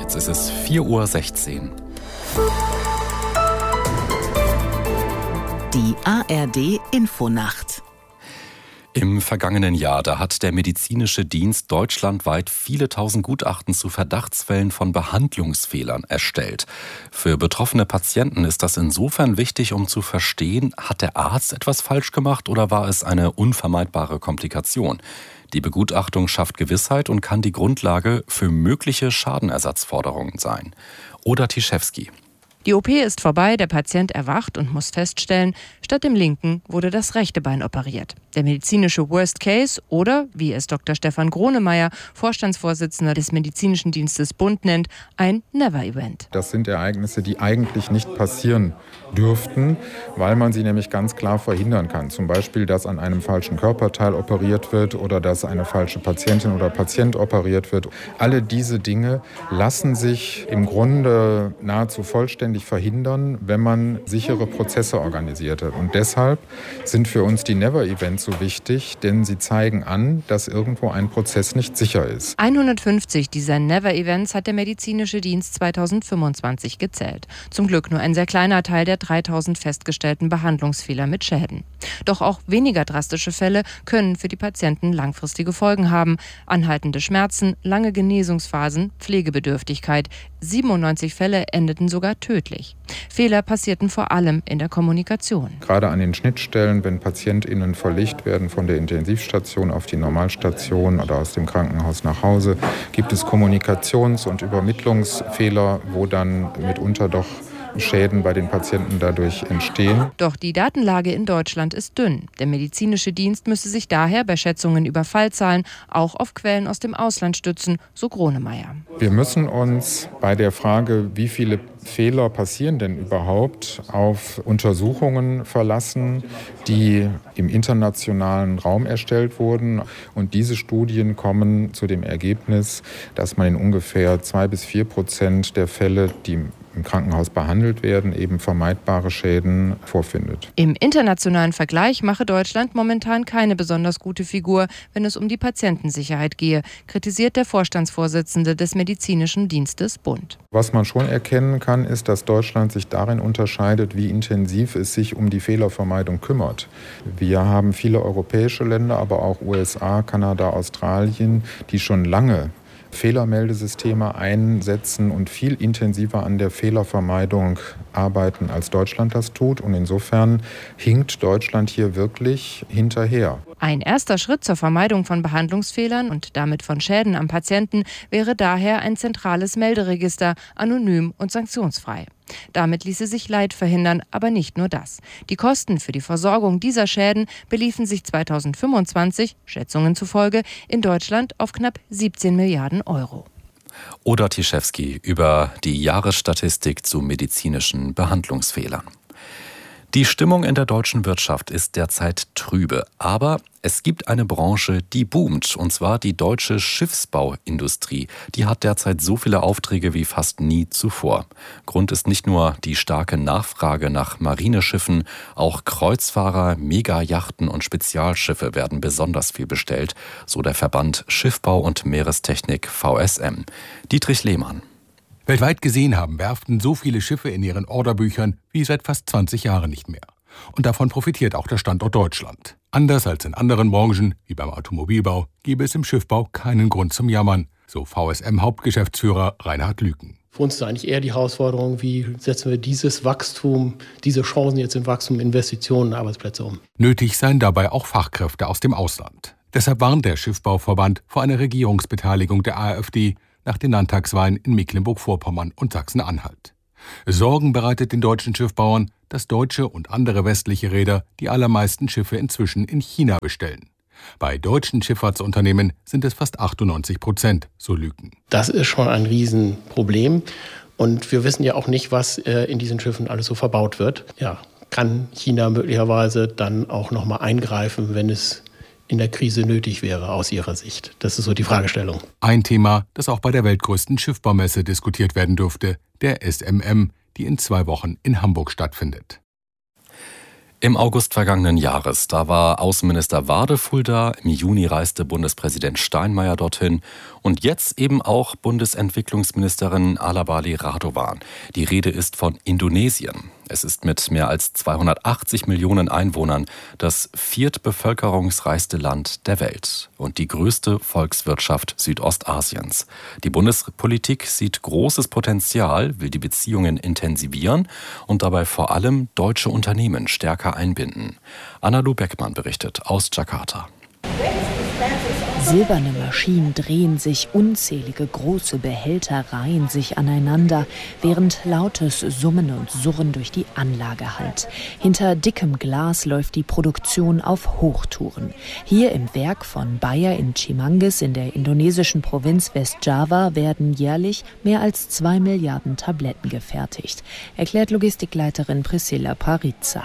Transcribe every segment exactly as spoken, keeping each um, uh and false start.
Jetzt ist es vier Uhr sechzehn. Die A R D Infonacht. Im vergangenen Jahr, da hat der medizinische Dienst deutschlandweit viele tausend Gutachten zu Verdachtsfällen von Behandlungsfehlern erstellt. Für betroffene Patienten ist das insofern wichtig, um zu verstehen, hat der Arzt etwas falsch gemacht oder war es eine unvermeidbare Komplikation? Die Begutachtung schafft Gewissheit und kann die Grundlage für mögliche Schadenersatzforderungen sein. Oda Tiszewski. Die O P ist vorbei, der Patient erwacht und muss feststellen, statt dem linken wurde das rechte Bein operiert. Der medizinische Worst Case oder, wie es Doktor Stefan Gronemeyer, Vorstandsvorsitzender des Medizinischen Dienstes Bund nennt, ein Never-Event. Das sind Ereignisse, die eigentlich nicht passieren dürften, weil man sie nämlich ganz klar verhindern kann. Zum Beispiel, dass an einem falschen Körperteil operiert wird oder dass eine falsche Patientin oder Patient operiert wird. Alle diese Dinge lassen sich im Grunde nahezu vollständig verhindern, wenn man sichere Prozesse organisiert hat. Und deshalb sind für uns die Never-Events so wichtig, denn sie zeigen an, dass irgendwo ein Prozess nicht sicher ist. hundertfünfzig dieser Never-Events hat der medizinische Dienst zweitausendfünfundzwanzig gezählt. Zum Glück nur ein sehr kleiner Teil der dreitausend festgestellten Behandlungsfehler mit Schäden. Doch auch weniger drastische Fälle können für die Patienten langfristige Folgen haben. Anhaltende Schmerzen, lange Genesungsphasen, Pflegebedürftigkeit. siebenundneunzig Fälle endeten sogar tödlich. Fehler passierten vor allem in der Kommunikation. Gerade an den Schnittstellen, wenn PatientInnen verlegt werden von der Intensivstation auf die Normalstation oder aus dem Krankenhaus nach Hause, gibt es Kommunikations- und Übermittlungsfehler, wo dann mitunter doch Schäden bei den Patienten dadurch entstehen. Doch die Datenlage in Deutschland ist dünn. Der medizinische Dienst müsse sich daher bei Schätzungen über Fallzahlen auch auf Quellen aus dem Ausland stützen, so Gronemeyer. Wir müssen uns bei der Frage, wie viele Fehler passieren denn überhaupt, auf Untersuchungen verlassen, die im internationalen Raum erstellt wurden. Und diese Studien kommen zu dem Ergebnis, dass man in ungefähr zwei bis vier Prozent der Fälle, die im Krankenhaus behandelt werden, eben vermeidbare Schäden vorfindet. Im internationalen Vergleich mache Deutschland momentan keine besonders gute Figur, wenn es um die Patientensicherheit gehe, kritisiert der Vorstandsvorsitzende des Medizinischen Dienstes Bund. Was man schon erkennen kann, ist, dass Deutschland sich darin unterscheidet, wie intensiv es sich um die Fehlervermeidung kümmert. Wir haben viele europäische Länder, aber auch U S A, Kanada, Australien, die schon lange Fehlermeldesysteme einsetzen und viel intensiver an der Fehlervermeidung arbeiten, als Deutschland das tut. Und insofern hinkt Deutschland hier wirklich hinterher. Ein erster Schritt zur Vermeidung von Behandlungsfehlern und damit von Schäden am Patienten wäre daher ein zentrales Melderegister, anonym und sanktionsfrei. Damit ließe sich Leid verhindern, aber nicht nur das. Die Kosten für die Versorgung dieser Schäden beliefen sich zweitausendfünfundzwanzig, Schätzungen zufolge, in Deutschland auf knapp siebzehn Milliarden Euro. Oda Tiszewski über die Jahresstatistik zu medizinischen Behandlungsfehlern. Die Stimmung in der deutschen Wirtschaft ist derzeit trübe, aber es gibt eine Branche, die boomt, und zwar die deutsche Schiffsbauindustrie. Die hat derzeit so viele Aufträge wie fast nie zuvor. Grund ist nicht nur die starke Nachfrage nach Marineschiffen, auch Kreuzfahrer, Megayachten und Spezialschiffe werden besonders viel bestellt, so der Verband Schiffbau und Meerestechnik V S M. Dietrich Lehmann. Weltweit gesehen haben Werften so viele Schiffe in ihren Orderbüchern wie seit fast zwanzig Jahren nicht mehr. Und davon profitiert auch der Standort Deutschland. Anders als in anderen Branchen, wie beim Automobilbau, gäbe es im Schiffbau keinen Grund zum Jammern, so V S M-Hauptgeschäftsführer Reinhard Lüken. Für uns ist eigentlich eher die Herausforderung, wie setzen wir dieses Wachstum, diese Chancen jetzt im Wachstum, Investitionen, Arbeitsplätze um. Nötig seien dabei auch Fachkräfte aus dem Ausland. Deshalb warnt der Schiffbauverband vor einer Regierungsbeteiligung der AfD nach den Landtagswahlen in Mecklenburg-Vorpommern und Sachsen-Anhalt. Sorgen bereitet den deutschen Schiffbauern, dass deutsche und andere westliche Reeder die allermeisten Schiffe inzwischen in China bestellen. Bei deutschen Schifffahrtsunternehmen sind es fast achtundneunzig Prozent, so Lüken. Das ist schon ein Riesenproblem. Und wir wissen ja auch nicht, was in diesen Schiffen alles so verbaut wird. Ja, kann China möglicherweise dann auch noch mal eingreifen, wenn es in der Krise nötig wäre aus Ihrer Sicht? Das ist so die Fragestellung. Ein Thema, das auch bei der weltgrößten Schiffbaumesse diskutiert werden dürfte, der S M M, die in zwei Wochen in Hamburg stattfindet. Im August vergangenen Jahres, da war Außenminister Wadefull da, im Juni reiste Bundespräsident Steinmeier dorthin und jetzt eben auch Bundesentwicklungsministerin Alabali Radovan. Die Rede ist von Indonesien. Es ist mit mehr als zweihundertachtzig Millionen Einwohnern das viertbevölkerungsreichste Land der Welt und die größte Volkswirtschaft Südostasiens. Die Bundespolitik sieht großes Potenzial, will die Beziehungen intensivieren und dabei vor allem deutsche Unternehmen stärker einbinden. Anna-Lu Beckmann berichtet aus Jakarta. Silberne Maschinen drehen sich, unzählige große Behälter reihen sich aneinander, während lautes Summen und Surren durch die Anlage hallt. Hinter dickem Glas läuft die Produktion auf Hochtouren. Hier im Werk von Bayer in Cimanggis in der indonesischen Provinz Westjava werden jährlich mehr als zwei Milliarden Tabletten gefertigt, erklärt Logistikleiterin Priscilla Pariza.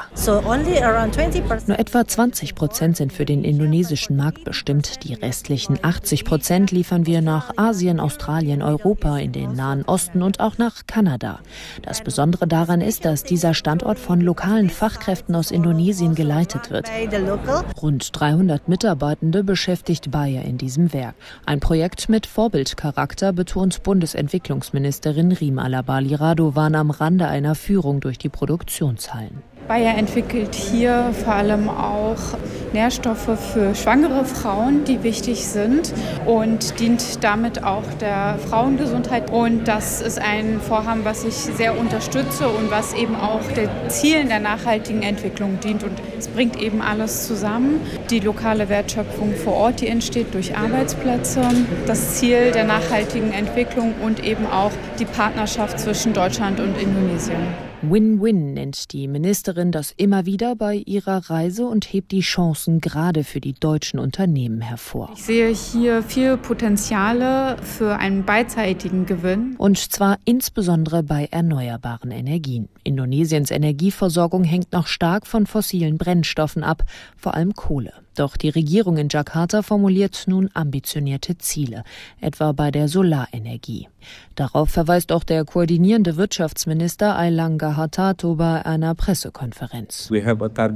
Nur etwa zwanzig Prozent sind für den indonesischen Markt bestimmt, die restlichen achtzig Prozent liefern wir nach Asien, Australien, Europa, in den Nahen Osten und auch nach Kanada. Das Besondere daran ist, dass dieser Standort von lokalen Fachkräften aus Indonesien geleitet wird. Rund dreihundert Mitarbeitende beschäftigt Bayer in diesem Werk. Ein Projekt mit Vorbildcharakter, betont Bundesentwicklungsministerin Rima Alabali Radovan am Rande einer Führung durch die Produktionshallen. Bayer entwickelt hier vor allem auch Nährstoffe für schwangere Frauen, die wichtig sind und dient damit auch der Frauengesundheit. Und das ist ein Vorhaben, was ich sehr unterstütze und was eben auch den Zielen der nachhaltigen Entwicklung dient. Und es bringt eben alles zusammen. Die lokale Wertschöpfung vor Ort, die entsteht durch Arbeitsplätze, das Ziel der nachhaltigen Entwicklung und eben auch die Partnerschaft zwischen Deutschland und Indonesien. Win-Win nennt die Ministerin das immer wieder bei ihrer Reise und hebt die Chancen gerade für die deutschen Unternehmen hervor. Ich sehe hier viel Potenziale für einen beidseitigen Gewinn. Und zwar insbesondere bei erneuerbaren Energien. Indonesiens Energieversorgung hängt noch stark von fossilen Brennstoffen ab, vor allem Kohle. Doch die Regierung in Jakarta formuliert nun ambitionierte Ziele, etwa bei der Solarenergie. Darauf verweist auch der koordinierende Wirtschaftsminister Airlangga Hartarto bei einer Pressekonferenz. Wir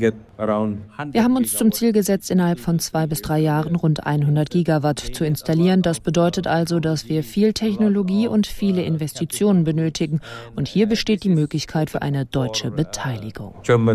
haben uns zum Ziel gesetzt, innerhalb von zwei bis drei Jahren rund hundert Gigawatt zu installieren. Das bedeutet also, dass wir viel Technologie und viele Investitionen benötigen. Und hier besteht die Möglichkeit für eine deutsche Beteiligung.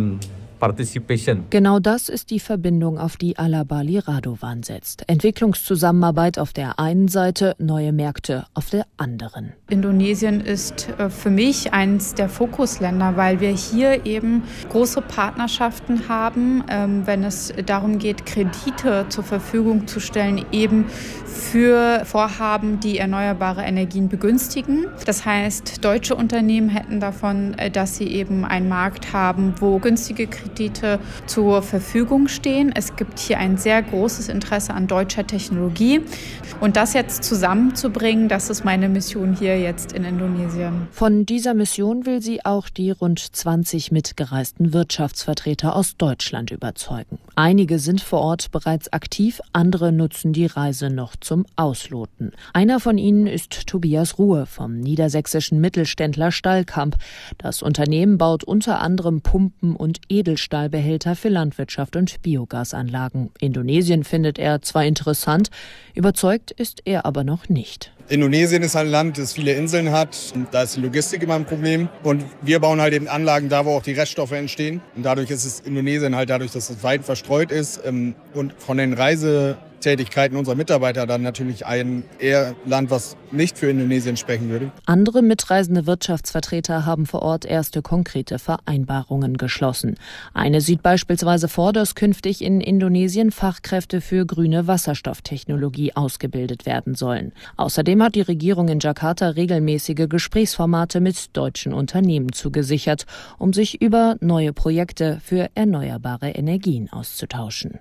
Genau das ist die Verbindung, auf die Alabali Radovan setzt. Entwicklungszusammenarbeit auf der einen Seite, neue Märkte auf der anderen. Indonesien ist für mich eines der Fokusländer, weil wir hier eben große Partnerschaften haben, wenn es darum geht, Kredite zur Verfügung zu stellen, eben für Vorhaben, die erneuerbare Energien begünstigen. Das heißt, deutsche Unternehmen hätten davon, dass sie eben einen Markt haben, wo günstige Kredite zur Verfügung stehen. Es gibt hier ein sehr großes Interesse an deutscher Technologie. Und das jetzt zusammenzubringen, das ist meine Mission hier jetzt in Indonesien. Von dieser Mission will sie auch die rund zwanzig mitgereisten Wirtschaftsvertreter aus Deutschland überzeugen. Einige sind vor Ort bereits aktiv, andere nutzen die Reise noch zum Ausloten. Einer von ihnen ist Tobias Ruhe vom niedersächsischen Mittelständler Stallkamp. Das Unternehmen baut unter anderem Pumpen und Edelstahlbehälter für Landwirtschaft und Biogasanlagen. Indonesien findet er zwar interessant, überzeugt ist er aber noch nicht. Indonesien ist ein Land, das viele Inseln hat. Da ist die Logistik immer ein Problem. Und wir bauen halt eben Anlagen da, wo auch die Reststoffe entstehen. Und dadurch ist es Indonesien halt dadurch, dass es weit verstreut ist und von den Reisetätigkeiten unserer Mitarbeiter dann natürlich ein eher Land, was nicht für Indonesien sprechen würde. Andere mitreisende Wirtschaftsvertreter haben vor Ort erste konkrete Vereinbarungen geschlossen. Eine sieht beispielsweise vor, dass künftig in Indonesien Fachkräfte für grüne Wasserstofftechnologie ausgebildet werden sollen. Außerdem hat die Regierung in Jakarta regelmäßige Gesprächsformate mit deutschen Unternehmen zugesichert, um sich über neue Projekte für erneuerbare Energien auszutauschen.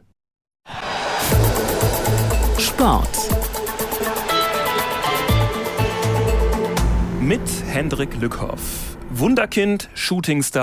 Sport. Mit Hendrik Lückhoff. Wunderkind, Shootingstar,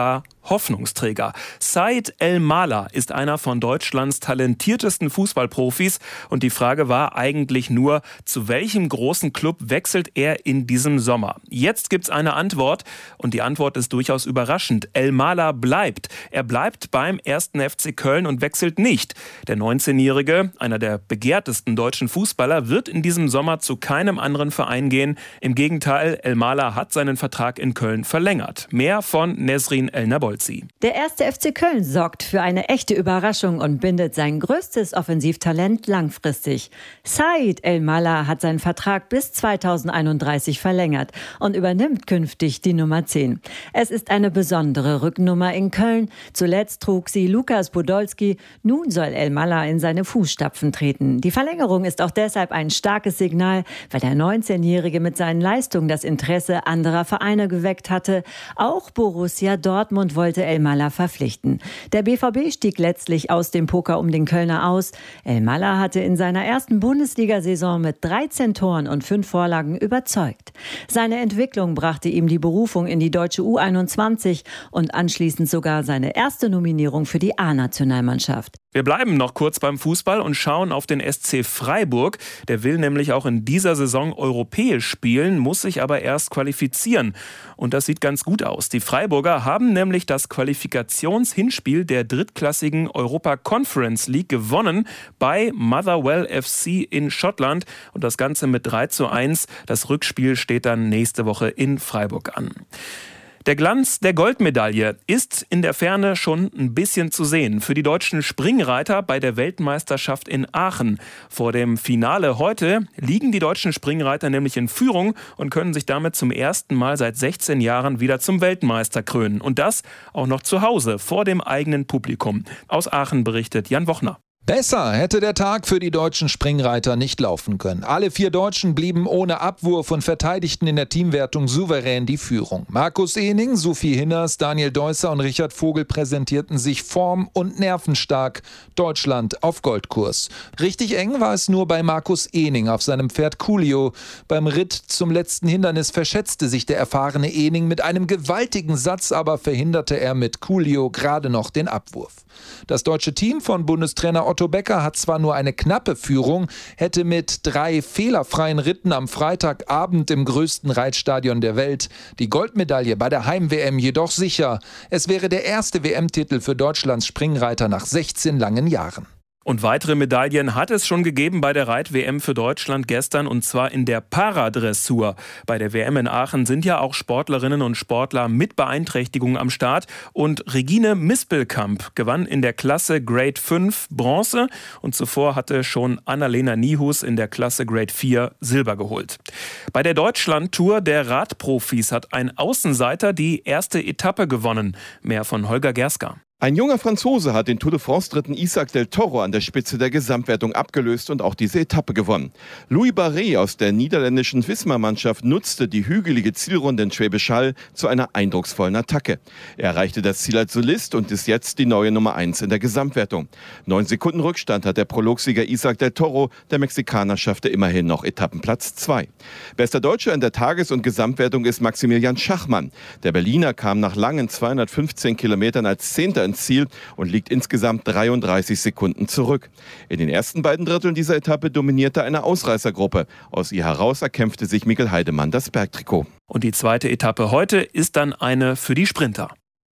Hoffnungsträger. Said El-Mala ist einer von Deutschlands talentiertesten Fußballprofis und die Frage war eigentlich nur, zu welchem großen Club wechselt er in diesem Sommer? Jetzt gibt's eine Antwort und die Antwort ist durchaus überraschend. El-Mala bleibt. Er bleibt beim ersten F C Köln und wechselt nicht. Der neunzehnjährige, einer der begehrtesten deutschen Fußballer, wird in diesem Sommer zu keinem anderen Verein gehen. Im Gegenteil, El-Mala hat seinen Vertrag in Köln verlängert. Mehr von Nesrin El-Nabolzi. Der erste F C Köln sorgt für eine echte Überraschung und bindet sein größtes Offensivtalent langfristig. Said El-Mala hat seinen Vertrag bis zweitausendeinunddreißig verlängert und übernimmt künftig die Nummer zehn. Es ist eine besondere Rückennummer in Köln. Zuletzt trug sie Lukas Podolski. Nun soll El-Mala in seine Fußstapfen treten. Die Verlängerung ist auch deshalb ein starkes Signal, weil der neunzehnjährige mit seinen Leistungen das Interesse anderer Vereine geweckt hatte. Auch Borussia Dortmund wollte El-Mala verpflichten. Der B V B stieg letztlich aus dem Poker um den Kölner aus. El-Mala hatte in seiner ersten Bundesliga-Saison mit dreizehn Toren und fünf Vorlagen überzeugt. Seine Entwicklung brachte ihm die Berufung in die deutsche U einundzwanzig und anschließend sogar seine erste Nominierung für die A-Nationalmannschaft. Wir bleiben noch kurz beim Fußball und schauen auf den S C Freiburg. Der will nämlich auch in dieser Saison europäisch spielen, muss sich aber erst qualifizieren. Und das sieht ganz gut aus. Die Freiburger haben nämlich das Qualifikationshinspiel der drittklassigen Europa Conference League gewonnen bei Motherwell F C in Schottland. Und das Ganze mit drei zu eins. Das Rückspiel steht dann nächste Woche in Freiburg an. Der Glanz der Goldmedaille ist in der Ferne schon ein bisschen zu sehen für die deutschen Springreiter bei der Weltmeisterschaft in Aachen. Vor dem Finale heute liegen die deutschen Springreiter nämlich in Führung und können sich damit zum ersten Mal seit sechzehn Jahren wieder zum Weltmeister krönen. Und das auch noch zu Hause vor dem eigenen Publikum. Aus Aachen berichtet Jan Wochner. Besser hätte der Tag für die deutschen Springreiter nicht laufen können. Alle vier Deutschen blieben ohne Abwurf und verteidigten in der Teamwertung souverän die Führung. Markus Ehning, Sophie Hinners, Daniel Deusser und Richard Vogel präsentierten sich form- und nervenstark. Deutschland auf Goldkurs. Richtig eng war es nur bei Markus Ehning auf seinem Pferd Coolio. Beim Ritt zum letzten Hindernis verschätzte sich der erfahrene Ehning mit einem gewaltigen Satz, aber verhinderte er mit Coolio gerade noch den Abwurf. Das deutsche Team von Bundestrainer Otto Becker hat zwar nur eine knappe Führung, hätte mit drei fehlerfreien Ritten am Freitagabend im größten Reitstadion der Welt die Goldmedaille bei der Heim-W M jedoch sicher. Es wäre der erste W M-Titel für Deutschlands Springreiter nach sechzehn langen Jahren. Und weitere Medaillen hat es schon gegeben bei der Reit-W M für Deutschland gestern, und zwar in der Paradressur. Bei der W M in Aachen sind ja auch Sportlerinnen und Sportler mit Beeinträchtigungen am Start. Und Regine Mispelkamp gewann in der Klasse Grade fünf Bronze und zuvor hatte schon Annalena Nihus in der Klasse Grade vier Silber geholt. Bei der Deutschland-Tour der Radprofis hat ein Außenseiter die erste Etappe gewonnen. Mehr von Holger Gerska. Ein junger Franzose hat den Tour de France-Dritten Isaac del Toro an der Spitze der Gesamtwertung abgelöst und auch diese Etappe gewonnen. Louis Barret aus der niederländischen Visma-Mannschaft nutzte die hügelige Zielrunde in Schwäbisch Hall zu einer eindrucksvollen Attacke. Er erreichte das Ziel als Solist und ist jetzt die neue Nummer eins in der Gesamtwertung. Neun Sekunden Rückstand hat der Prologsieger Isaac del Toro. Der Mexikaner schaffte immerhin noch Etappenplatz zwei. Bester Deutscher in der Tages- und Gesamtwertung ist Maximilian Schachmann. Der Berliner kam nach langen zweihundertfünfzehn Kilometern als Zehnter ins Ziel und liegt insgesamt dreiunddreißig Sekunden zurück. In den ersten beiden Dritteln dieser Etappe dominierte eine Ausreißergruppe. Aus ihr heraus erkämpfte sich Mikkel Heidemann das Bergtrikot. Und die zweite Etappe heute ist dann eine für die Sprinter.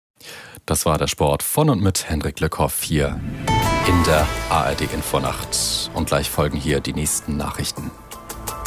Das war der Sport von und mit Hendrik Löckhoff hier in der A R D Infonacht. Und gleich folgen hier die nächsten Nachrichten.